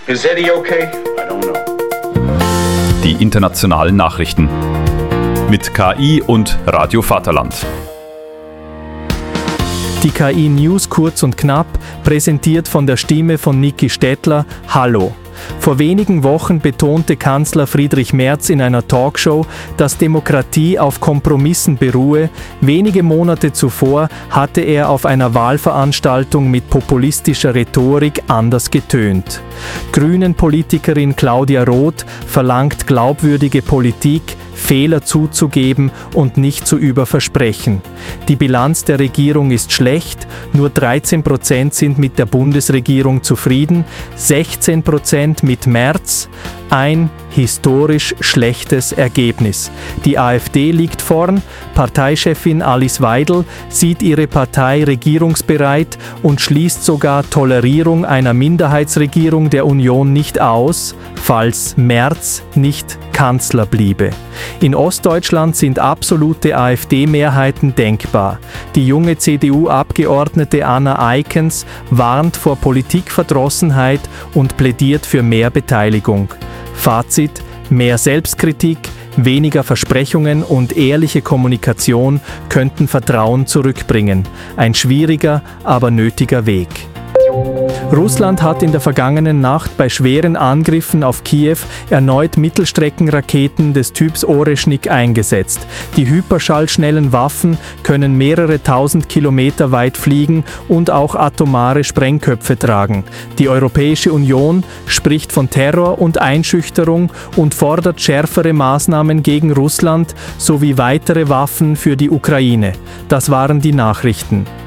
Is Eddie okay? I don't know. Die internationalen Nachrichten mit KI und Radio Vaterland. Die KI News kurz und knapp, präsentiert von der Stimme von Niki Stettler. Hallo. Vor wenigen Wochen betonte Kanzler Friedrich Merz in einer Talkshow, dass Demokratie auf Kompromissen beruhe. Wenige Monate zuvor hatte er auf einer Wahlveranstaltung mit populistischer Rhetorik anders getönt. Grünen-Politikerin Claudia Roth verlangt glaubwürdige Politik, Fehler zuzugeben und nicht zu überversprechen. Die Bilanz der Regierung ist schlecht, nur 13% sind mit der Bundesregierung zufrieden, 16% mit Merz, ein historisch schlechtes Ergebnis. Die AfD liegt vorn, Parteichefin Alice Weidel sieht ihre Partei regierungsbereit und schließt sogar Tolerierung einer Minderheitsregierung der Union nicht aus, falls Merz nicht Kanzler bliebe. In Ostdeutschland sind absolute AfD-Mehrheiten denkbar. Die junge CDU-Abgeordnete Anna Eikens warnt vor Politikverdrossenheit und plädiert für mehr Beteiligung. Fazit: mehr Selbstkritik, weniger Versprechungen und ehrliche Kommunikation könnten Vertrauen zurückbringen. Ein schwieriger, aber nötiger Weg. Russland hat in der vergangenen Nacht bei schweren Angriffen auf Kiew erneut Mittelstreckenraketen des Typs Oreschnik eingesetzt. Die hyperschallschnellen Waffen können mehrere tausend Kilometer weit fliegen und auch atomare Sprengköpfe tragen. Die Europäische Union spricht von Terror und Einschüchterung und fordert schärfere Maßnahmen gegen Russland sowie weitere Waffen für die Ukraine. Das waren die Nachrichten.